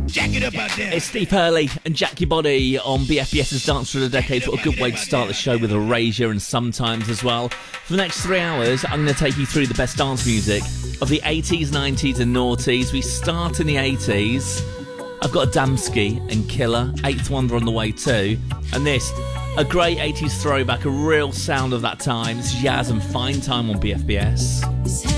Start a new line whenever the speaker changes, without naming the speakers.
Jack it up out there.
It's Steve Hurley and Jack Your Body on BFBS's Dance for the Decade. What a good way to start the show with Erasure and Sometimes as well. For the next 3 hours, I'm going to take you through the best dance music of the 80s, 90s and noughties. We start in the 80s. I've got Adamski and Killer, Eighth Wonder on the way too. And this, a great 80s throwback, a real sound of that time. This is Yaz and Fine Time on BFBS.